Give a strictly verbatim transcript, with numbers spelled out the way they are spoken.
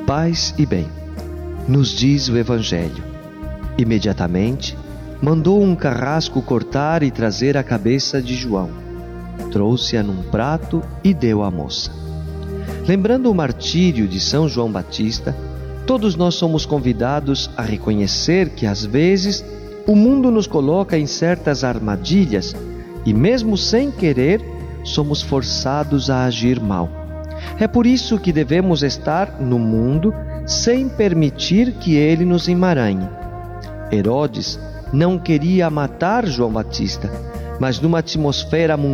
Paz e bem, nos diz o Evangelho. Imediatamente, mandou um carrasco cortar e trazer a cabeça de João. Trouxe-a num prato e deu à moça. Lembrando o martírio de São João Batista, todos nós somos convidados a reconhecer que, às vezes, o mundo nos coloca em certas armadilhas e, mesmo sem querer, somos forçados a agir mal. É por isso que devemos estar no mundo sem permitir que ele nos emaranhe. Herodes não queria matar João Batista, mas numa atmosfera mundana,